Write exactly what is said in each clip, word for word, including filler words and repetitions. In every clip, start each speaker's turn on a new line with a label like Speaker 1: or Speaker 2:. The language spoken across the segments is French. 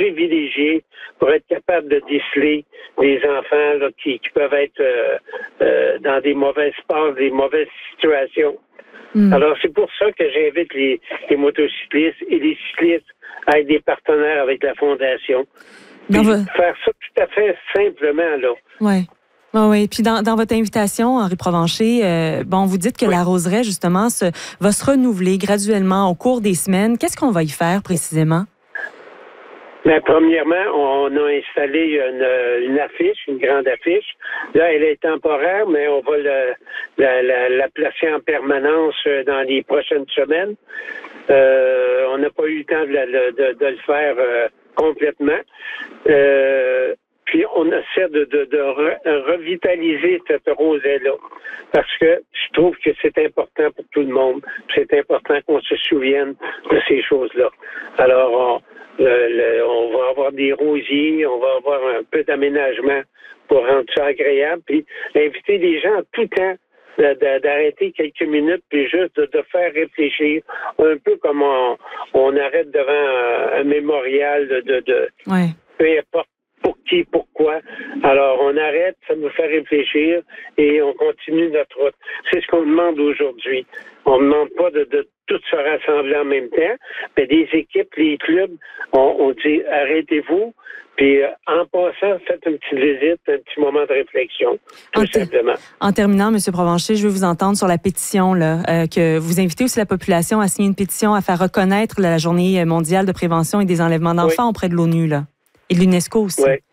Speaker 1: privilégiés pour être capables de déceler les enfants là, qui, qui peuvent être euh, euh, dans des mauvaises passes, des mauvaises situations. Mm. Alors, c'est pour ça que j'invite les, les motocyclistes et les cyclistes à être des partenaires avec la Fondation. Puis
Speaker 2: Dans
Speaker 1: faire ça tout à fait simplement, là.
Speaker 2: Oui. Oui, oui. Puis dans, dans votre invitation, Henri Provencher, euh, bon, vous dites que oui. la roseraie, justement, se, va se renouveler graduellement au cours des semaines. Qu'est-ce qu'on va y faire précisément?
Speaker 1: Bien, premièrement, on a installé une, une affiche, une grande affiche. Là, elle est temporaire, mais on va le, la, la, la placer en permanence dans les prochaines semaines. Euh, on n'a pas eu le temps de, de, de le faire euh, complètement. Euh, Puis on essaie de, de, de re, revitaliser cette rosée-là. Parce que je trouve que c'est important pour tout le monde. C'est important qu'on se souvienne de ces choses-là. Alors, on, le, le, on va avoir des rosiers, on va avoir un peu d'aménagement pour rendre ça agréable. Puis inviter les gens en tout temps de, de, d'arrêter quelques minutes, puis juste de, de faire réfléchir. Un peu comme on, on arrête devant un, un mémorial de, de, de
Speaker 2: ouais.
Speaker 1: peu importe pour qui, pourquoi. Alors, on arrête, ça nous fait réfléchir et on continue notre route. C'est ce qu'on demande aujourd'hui. On ne demande pas de, de tout se rassembler en même temps, mais des équipes, les clubs, on, on dit arrêtez-vous, puis euh, en passant, faites une petite visite, un petit moment de réflexion, tout en simplement.
Speaker 2: Ter- en terminant, M. Provencher, je veux vous entendre sur la pétition, là, euh, que vous invitez aussi la population à signer une pétition à faire reconnaître la Journée mondiale de prévention et des enlèvements d'enfants oui. auprès de l'ONU, là. Et de l'UNESCO aussi.
Speaker 1: Oui.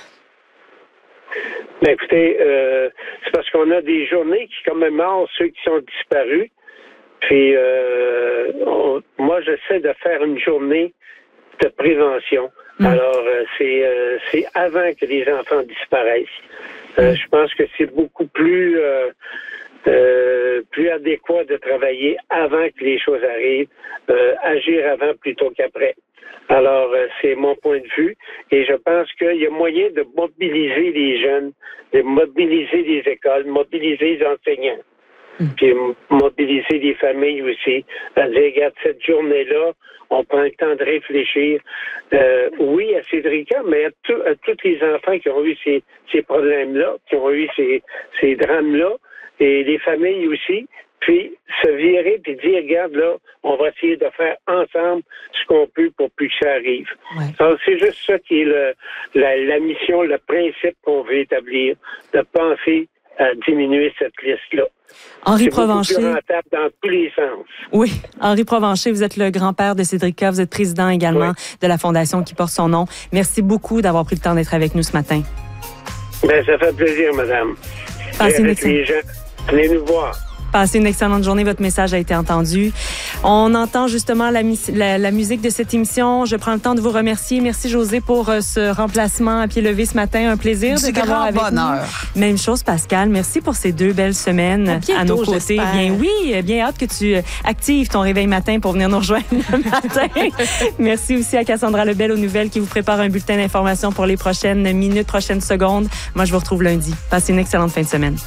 Speaker 1: Ben écoutez, euh, c'est parce qu'on a des journées qui commémorent ceux qui sont disparus. Puis, euh, on, moi, j'essaie de faire une journée de prévention. Mmh. Alors, euh, c'est, euh, c'est avant que les enfants disparaissent. Euh, mmh. Je pense que c'est beaucoup plus... Euh, Euh, plus adéquat de travailler avant que les choses arrivent, euh, agir avant plutôt qu'après. Alors, euh, c'est mon point de vue et je pense qu'il y a moyen de mobiliser les jeunes, de mobiliser les écoles, mobiliser les enseignants, mmh. puis mobiliser les familles aussi, à dire, regarde, cette journée-là, on prend le temps de réfléchir, euh, oui, à Cédrica, mais à, tout, à tous les enfants qui ont eu ces, ces problèmes-là, qui ont eu ces, ces drames-là, et les familles aussi, puis se virer puis dire, regarde là, on va essayer de faire ensemble ce qu'on peut pour plus que ça arrive. Ouais. Alors, c'est juste ça qui est le, la, la mission, le principe qu'on veut établir, de penser à diminuer cette liste-là.
Speaker 2: Henri
Speaker 1: c'est
Speaker 2: Provencher.
Speaker 1: beaucoup plus rentable dans tous les sens.
Speaker 2: Oui, Henri Provencher, vous êtes le grand-père de Cédrica, vous êtes président également oui. de la fondation qui porte son nom. Merci beaucoup d'avoir pris le temps d'être avec nous ce matin.
Speaker 1: Bien, ça fait plaisir, madame.
Speaker 2: Passez une
Speaker 1: les gens. Venez nous voir.
Speaker 2: Passez une excellente journée. Votre message a été entendu. On entend justement la, la, la musique de cette émission. Je prends le temps de vous remercier. Merci, José, pour euh, ce remplacement à pied levé ce matin. Un plaisir
Speaker 3: du
Speaker 2: de t'avoir avec
Speaker 3: bonheur.
Speaker 2: nous. Même chose, Pascal. Merci pour ces deux belles semaines
Speaker 3: bientôt,
Speaker 2: à nos côtés.
Speaker 3: J'espère.
Speaker 2: Bien oui, bien hâte que tu actives ton réveil matin pour venir nous rejoindre le matin. Merci aussi à Cassandra Lebel aux nouvelles qui vous prépare un bulletin d'information pour les prochaines minutes, prochaines secondes. Moi, je vous retrouve lundi. Passez une excellente fin de semaine.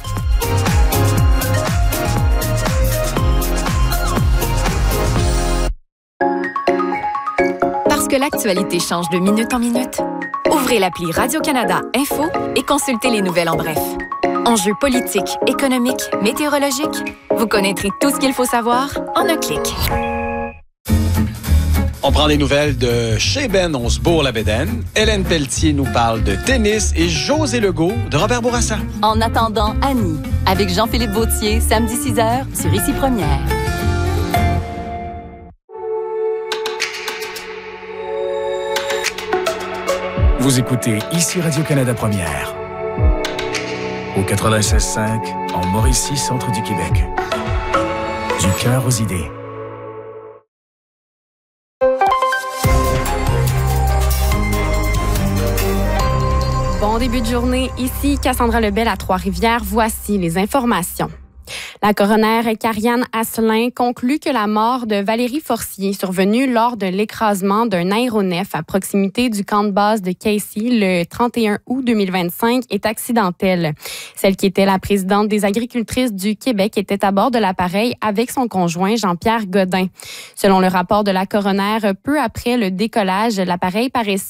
Speaker 4: Que l'actualité change de minute en minute? Ouvrez l'appli Radio-Canada Info et consultez les nouvelles en bref. Enjeux politiques, économiques, météorologiques, vous connaîtrez tout ce qu'il faut savoir en un clic.
Speaker 5: On prend des nouvelles de chez Ben Onsbourg-la-Bédaine. Hélène Pelletier nous parle de tennis et José Legault de Robert Bourassa.
Speaker 4: En attendant, Annie, avec Jean-Philippe Vautier, samedi six heures sur Ici Première.
Speaker 6: Vous écoutez Ici Radio-Canada Première. Au quatre-vingt-seize cinq, en Mauricie, centre du Québec. Du cœur aux idées.
Speaker 7: Bon début de journée. Ici Cassandra Lebel à Trois-Rivières. Voici les informations. La coroner Karianne Asselin conclut que la mort de Valérie Forcier, survenue lors de l'écrasement d'un aéronef à proximité du camp de base de Casey le trente et un août deux mille vingt-cinq, est accidentelle. Celle qui était la présidente des agricultrices du Québec était à bord de l'appareil avec son conjoint Jean-Pierre Godin. Selon le rapport de la coroner, peu après le décollage, l'appareil paraissait